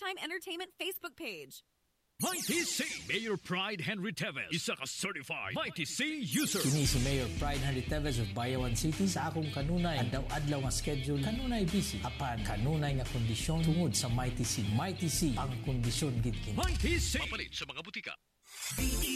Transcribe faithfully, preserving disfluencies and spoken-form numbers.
Primetime Entertainment Facebook page. Mighty C. Mayor Pride Henry Teves, isa ka certified Mighty C user. Kini si Mayor Pride Henry Teves of Bayawan City sa akong kanunay. Adlaw-adlaw nga schedule, kanunay busy. Apan kanunay nga kondisyon tungod sa Mighty C. Mighty C ang kondisyon gid kini. Mighty C. Mapalit sa mga butika.